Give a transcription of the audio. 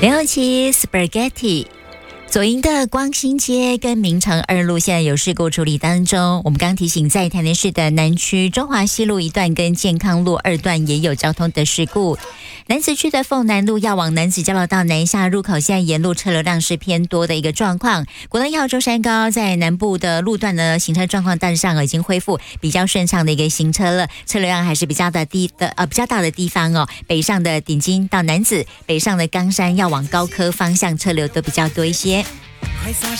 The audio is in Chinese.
067 Spaghetti。左营的光兴街跟明诚2路现在有事故处理当中。我们刚提醒，在台南市的南区中华西路1段跟健康路2段也有交通的事故。楠梓区的凤南路要往楠梓交流道南下入口，现在沿路车流量是偏多的一个状况。国道1号中山高在南部的路段呢，行车状况大致上已经恢复比较顺畅的一个行车了，车流量还是比较大的地方哦。北上的顶金到楠梓，北上的冈山要往高科方向车流都比较多一些。 快撒